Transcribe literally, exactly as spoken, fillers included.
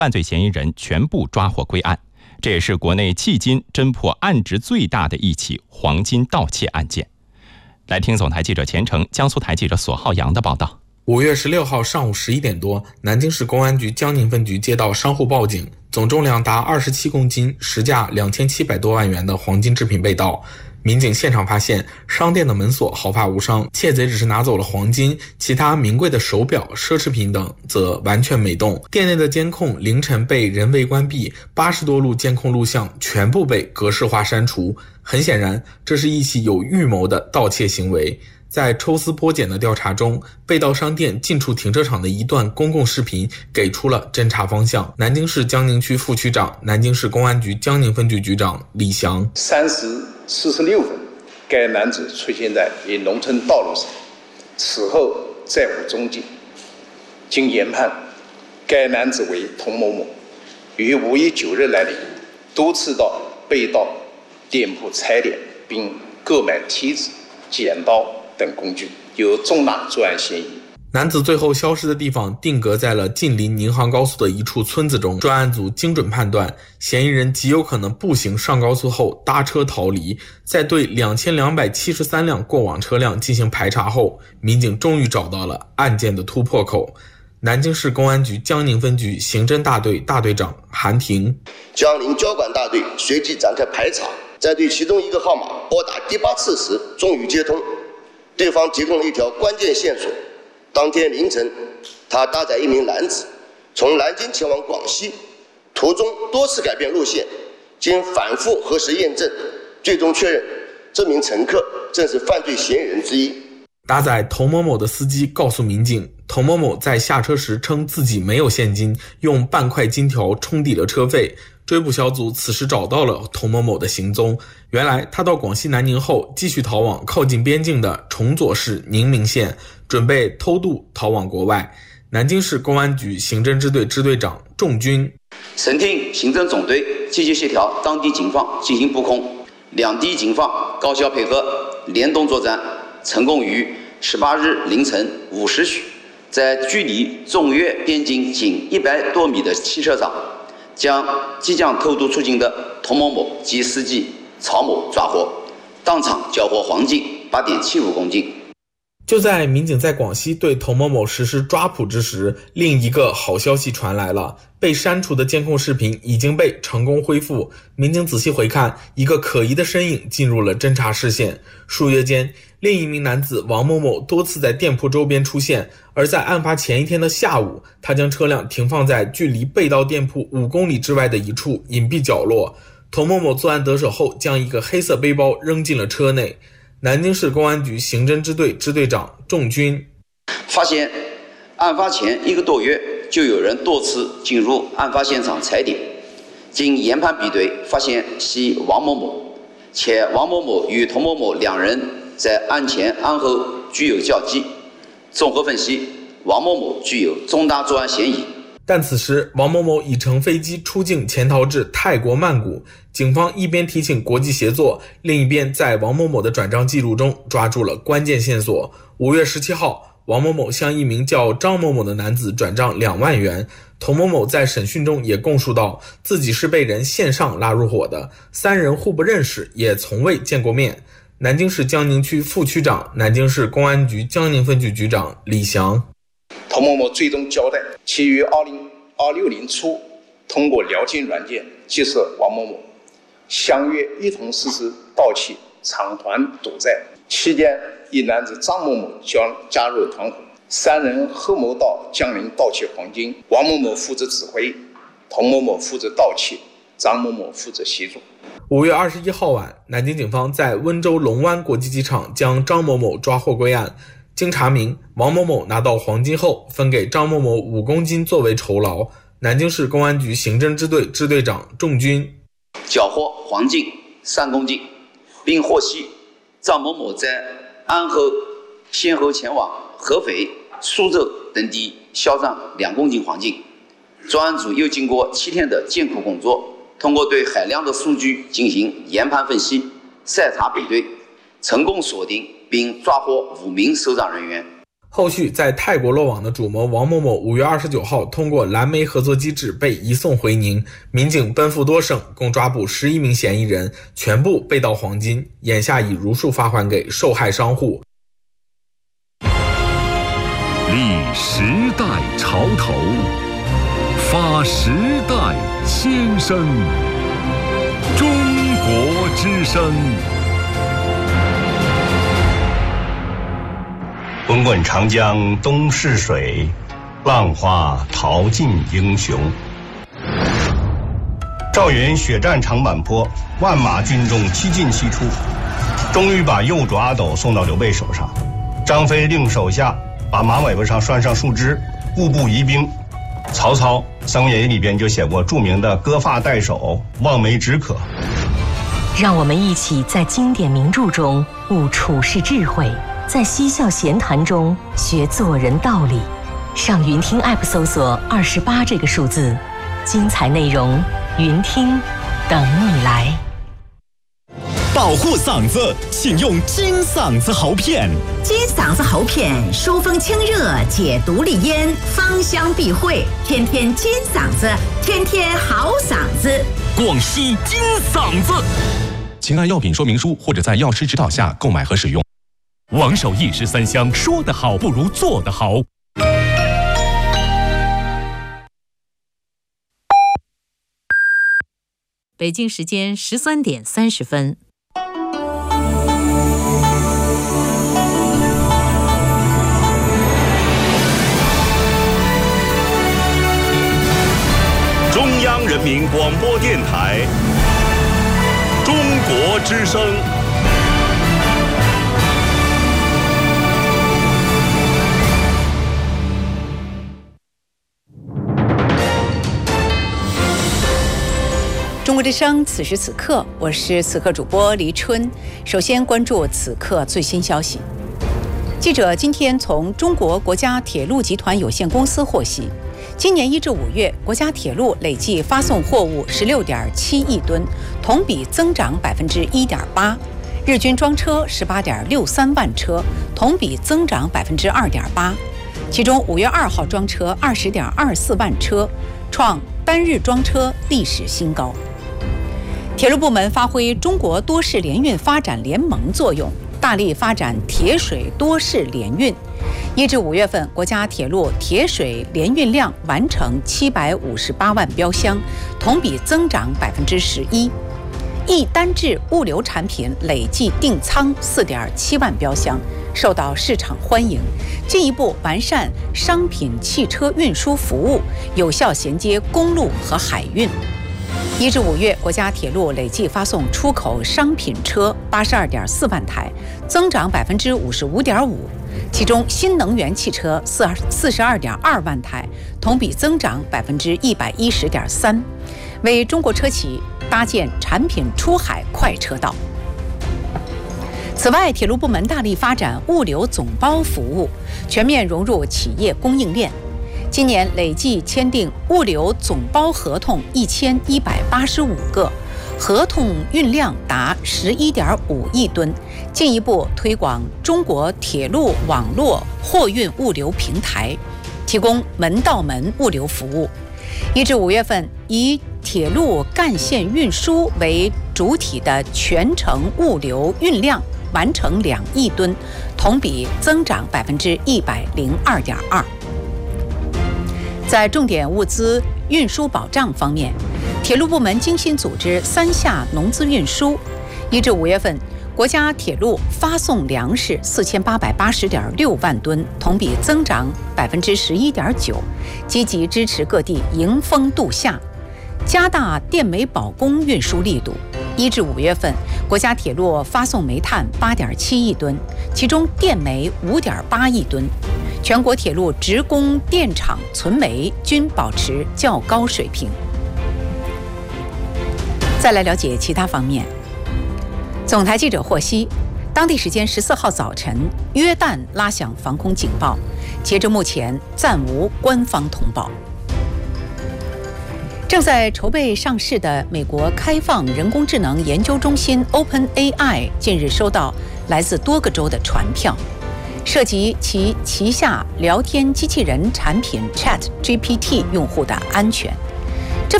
犯罪嫌疑人全部抓获归案。这也是国内迄今侦破案值最大的一起黄金盗窃案件。来听总台记者钱成、江苏台记者索浩洋的报道。 五月十六号上午十一点多，南京市公安局江宁分局接到商户报警，总重量达二十七公斤、实价两千七百多万元的黄金制品被盗。民警现场发现，商店的门锁毫发无伤，窃贼只是拿走了黄金，其他名贵的手表、奢侈品等则完全没动。店内的监控凌晨被人为关闭，八十多录监控录像全部被格式化删除。很显然，这是一起有预谋的盗窃行为。在抽丝剥茧的调查中，被盗商店近处停车场的一段公共视频给出了侦查方向。南京市江宁区副区长、南京市公安局江宁分局局长李翔。 三时四十六分，该男子出现在一农村道路上，此后再无踪迹。经研判，该男子为童某某，于五月九日来临，多次到被盗店铺踩点，并购买梯子、剪刀等工具，有重大作案嫌疑。 男子最后消失的地方定格在了近邻宁杭高速的一处村子中。专案组精准判断，嫌疑人极有可能步行上高速后搭车逃离。在对两千两百七十三辆过往车辆进行排查后，民警终于找到了案件的突破口。南京市公安局江宁分局刑侦大队大队长韩婷。 江宁交管大队随即展开排查，在对其中一个号码拨打第八次时终于接通，对方提供了一条关键线索。当天凌晨，他搭载一名男子从南京前往广西，途中多次改变路线，经反复核实验证，最终确认这名乘客正是犯罪嫌疑人之一。 搭载童某某的司机告诉民警，童某某在下车时称自己没有现金，用半块金条冲抵了车费。追捕小组此时找到了童某某的行踪，原来他到广西南宁后继续逃往靠近边境的崇左市宁明县，准备偷渡逃往国外。南京市公安局刑侦支队支队长仲军。 省厅刑侦总队积极协调当地警方进行布控，两地警方高效配合，联动作战，成功于十八日凌晨五时许，在距离中越边境仅一百多米的汽车上，将即将偷渡出境的童某某及司机曹某抓获，当场缴获黄金八点七五公斤。 就在民警在广西对童某某实施抓捕之时，另一个好消息传来了，被删除的监控视频已经被成功恢复。民警仔细回看，一个可疑的身影进入了侦查视线。数月间，另一名男子王某某多次在店铺周边出现，而在案发前一天的下午，他将车辆停放在距离被盗店铺五公里之外的一处隐蔽角落。童某某作案得手后，将一个黑色背包扔进了车内。南京市公安局刑侦支队支队长仲军。 发现案发前一个多月就有人多次进入案发现场踩点，经研判比对，发现系王某某，且王某某与童某某两人在案前案后具有交集。综合分析，王某某具有重大作案嫌疑。 但此时王某某已乘飞机出境潜逃至泰国曼谷，警方一边提请国际协作，另一边在王某某的转账记录中抓住了关键线索。五月十七号，王某某向一名叫张某某的男子转账两万元。童某某在审讯中也供述到，自己是被人线上拉入伙的，三人互不认识，也从未见过面。南京市江宁区副区长、南京市公安局江宁分局局长李翔。 童某某最终交代，其于二零二六年初通过聊天软件结识王某某，相约一同实施盗窃、厂团赌债。期间，一男子张某某将加入团伙，三人合谋到江宁盗窃黄金。王某某负责指挥，童某某负责盗窃，张某某负责协助。 五月二十一号晚，南京警方在温州龙湾国际机场将张某某抓获归案。经查明，王某某拿到黄金后分给张某某五公斤作为酬劳。南京市公安局刑侦支队支队长仲军。 缴获黄金三公斤，并获悉张某某在案后先后前往合肥、苏州等地销赃两公斤黄金。专案组又经过七天的艰苦工作，通过对海量的数据进行研判分析、筛查比对，成功锁定并抓获五名收赃人员。 后续在泰国落网的主谋王某某五月二十九号通过蓝莓合作机制被移送回宁，民警奔赴多省，共抓捕十一名嫌疑人，全部被盗黄金，眼下已如数发还给受害商户。 立时代潮头，发时代先声，中国之声。 滚滚长江东逝水，浪花淘尽英雄。赵云血战长坂坡，万马军中七进七出，终于把右爪阿斗送到刘备手上。张飞令手下把马尾巴上拴上树枝，固步疑兵。曹操《三国演义》里边就写过著名的割发代首，望梅止渴。 让我们一起在经典名著中悟处世智慧，在嬉笑闲谈中学做人道理。上云听 App 搜索二十八这个数字，精彩内容云听等你来。 保护嗓子，请用金嗓子喉片。 金嗓子喉片疏风清热，解毒利咽，芳香避秽，天天金嗓子，天天好嗓子。 广西金嗓子，请按药品说明书或者在药师指导下购买和使用。王守义十三香，说得好不如做得好。 北京时间十三点三十分。 中央人民广播电台，中国之声。 中国之声，此时此刻，我是此刻主播黎春。首先关注此刻最新消息。记者今天从中国国家铁路集团有限公司获悉，今年一至五月，国家铁路累计发送货物十六点七亿吨，同比增长百分之一点八；日均装车十八点六三万车，同比增长百分之二点八。其中五月二号装车二十点二四万车，创单日装车历史新高。铁路部门发挥中国多式联运发展联盟作用，大力发展铁水多式联运。一至五月份，国家铁路铁水联运量完成七百五十八万标箱，同比增长百分之十一。一单质物流产品累计订仓四点七万标箱，受到市场欢迎，进一步完善商品汽车运输服务，有效衔接公路和海运。一至五月，国家铁路累计发送出口商品车八十二点四万台，增长百分之五十五点五。其中，新能源汽车四四十二点二万台，同比增长百分之一百一十点三，为中国车企搭建产品出海快车道。此外，铁路部门大力发展物流总包服务，全面融入企业供应链。今年累计签订物流总包合同一千一百八十五个，合同运量达十一点五亿吨，进一步推广中国铁路网络货运物流平台，提供门到门物流服务。一至五月份，以铁路干线运输为主体的全程物流运量完成两亿吨，同比增长百分之一百零二点二。在重点物资运输保障方面，铁路部门精心组织三下农资运输。一至五月份，国家铁路发送粮食四千八百八十点六万吨，同比增长百分之十一点九，积极支持各地迎峰度夏，加大电煤保供运输力度。一至五月份，国家铁路发送煤炭八点七亿吨，其中电煤五点八亿吨。全国铁路职工电厂存煤均保持较高水平。再来了解其他方面。总台记者获悉，当地时间十四号早晨，约旦拉响防空警报，截至目前暂无官方通报。正在筹备上市的美国开放人工智能研究中心 OpenAI 近日收到来自多个州的传票。 涉及其旗下聊天机器人产品 Chat G P T 用户的安全。